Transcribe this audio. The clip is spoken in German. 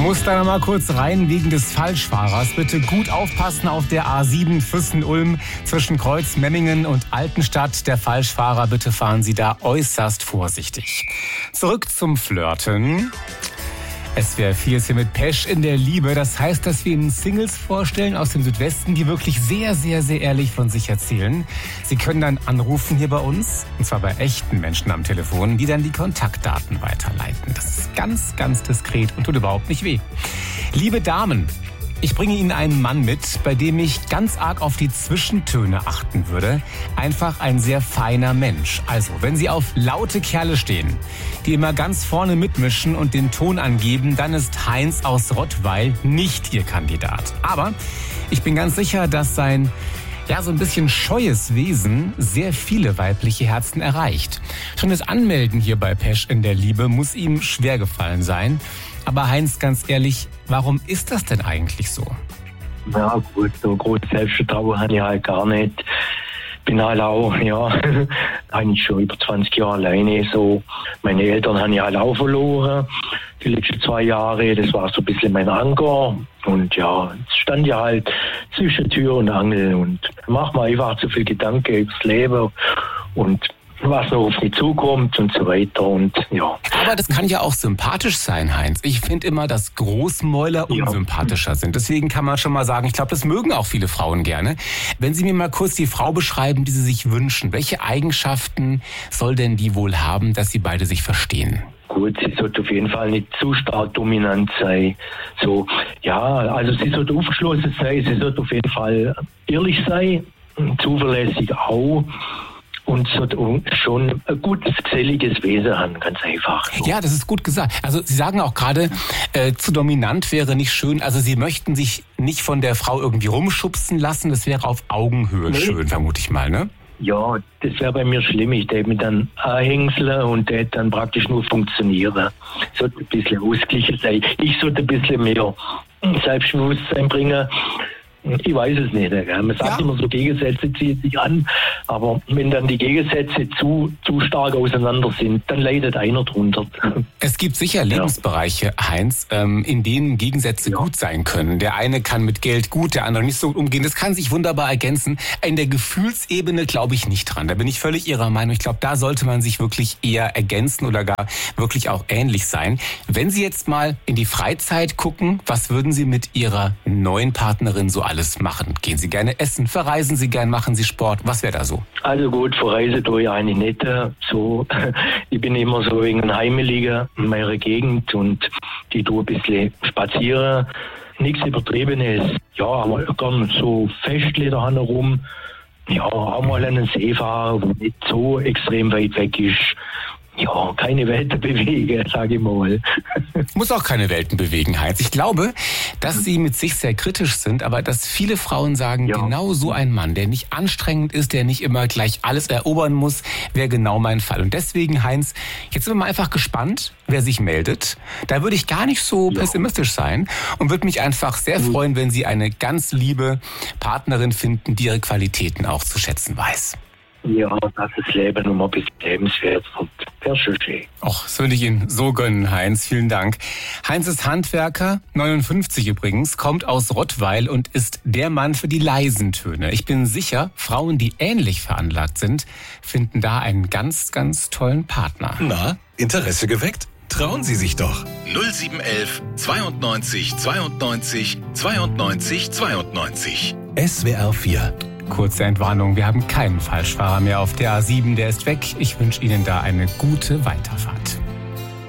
Muss da mal kurz rein wegen des Falschfahrers. Bitte gut aufpassen auf der A7 Füssen-Ulm zwischen Kreuz-Memmingen und Altenstadt. Der Falschfahrer, bitte fahren Sie da äußerst vorsichtig. Zurück zum Flirten. SWR 4 ist hier mit Pesch in der Liebe. Das heißt, dass wir Ihnen Singles vorstellen aus dem Südwesten, die wirklich sehr, sehr, sehr ehrlich von sich erzählen. Sie können dann anrufen hier bei uns, und zwar bei echten Menschen am Telefon, die dann die Kontaktdaten weiterleiten. Das ist ganz, ganz diskret und tut überhaupt nicht weh. Liebe Damen, ich bringe Ihnen einen Mann mit, bei dem ich ganz arg auf die Zwischentöne achten würde. Einfach ein sehr feiner Mensch. Also, wenn Sie auf laute Kerle stehen, die immer ganz vorne mitmischen und den Ton angeben, dann ist Heinz aus Rottweil nicht Ihr Kandidat. Aber ich bin ganz sicher, dass sein so ein bisschen scheues Wesen sehr viele weibliche Herzen erreicht. Schon das Anmelden hier bei Pesch in der Liebe muss ihm schwer gefallen sein. Aber Heinz, ganz ehrlich, warum ist das denn eigentlich so? Ja gut, so großes Selbstvertrauen habe ich halt gar nicht. Bin halt auch, eigentlich schon über 20 Jahre alleine. So. Meine Eltern habe ich halt auch verloren, die letzten 2 Jahre. Das war so ein bisschen mein Anker. Und jetzt stand ich halt zwischen Tür und Angel und mach mir einfach zu viel Gedanken übers Leben und was noch auf mich zukommt und so weiter und ja. Aber das kann ja auch sympathisch sein, Heinz. Ich finde immer, dass Großmäuler unsympathischer sind. Deswegen kann man schon mal sagen, ich glaube, das mögen auch viele Frauen gerne. Wenn Sie mir mal kurz die Frau beschreiben, die Sie sich wünschen, welche Eigenschaften soll denn die wohl haben, dass Sie beide sich verstehen? Gut, sie sollte auf jeden Fall nicht zu stark dominant sein. So, also sie sollte aufgeschlossen sein, sie sollte auf jeden Fall ehrlich sein, zuverlässig auch. Und schon ein gutes, geselliges Wesen haben, ganz einfach. Ja, das ist gut gesagt. Also Sie sagen auch gerade, zu dominant wäre nicht schön. Also Sie möchten sich nicht von der Frau irgendwie rumschubsen lassen. Das wäre auf Augenhöhe schön, vermute ich mal, ne? Ja, das wäre bei mir schlimm. Ich hätte mich dann anhängseln und der dann praktisch nur funktionieren. Sollte ein bisschen ausgeglichen sein. Ich sollte ein bisschen mehr Selbstbewusstsein bringen. Ich weiß es nicht. Man sagt immer so, Gegensätze ziehen sich an, aber wenn dann die Gegensätze zu stark auseinander sind, dann leidet einer drunter. Es gibt sicher Lebensbereiche, Heinz, in denen Gegensätze gut sein können. Der eine kann mit Geld gut, der andere nicht so gut umgehen. Das kann sich wunderbar ergänzen. In der Gefühlsebene glaube ich nicht dran. Da bin ich völlig Ihrer Meinung. Ich glaube, da sollte man sich wirklich eher ergänzen oder gar wirklich auch ähnlich sein. Wenn Sie jetzt mal in die Freizeit gucken, was würden Sie mit Ihrer neuen Partnerin so alles machen? Gehen Sie gerne essen, verreisen Sie gern, machen Sie Sport? Was wäre da so? Also gut, verreisen tue ich eigentlich nicht so. Ich bin immer so wegen Heimeliger in meiner Gegend und die tue ein bisschen spazieren. Nichts Übertriebenes. Ja, aber gerne so Festle da herum. Ja, auch mal an den See fahren, wo nicht so extrem weit weg ist. Ja, keine Welten bewegen, sage ich mal. Muss auch keine Welten bewegen, Heinz. Ich glaube, dass Sie mit sich sehr kritisch sind, aber dass viele Frauen sagen, genau so ein Mann, der nicht anstrengend ist, der nicht immer gleich alles erobern muss, wäre genau mein Fall. Und deswegen, Heinz, jetzt sind wir mal einfach gespannt, wer sich meldet. Da würde ich gar nicht so pessimistisch sein und würde mich einfach sehr freuen, wenn Sie eine ganz liebe Partnerin finden, die ihre Qualitäten auch zu schätzen weiß. Ja, dass das Leben noch mal ein bisschen lebenswert wird. Wäre schon schön. Och, das würde ich Ihnen so gönnen, Heinz. Vielen Dank. Heinz ist Handwerker, 59 übrigens, kommt aus Rottweil und ist der Mann für die leisen Töne. Ich bin sicher, Frauen, die ähnlich veranlagt sind, finden da einen ganz, ganz tollen Partner. Na, Interesse geweckt? Trauen Sie sich doch. 0711 92 92 92 92. SWR 4. Kurze Entwarnung, wir haben keinen Falschfahrer mehr auf der A7, der ist weg. Ich wünsche Ihnen da eine gute Weiterfahrt.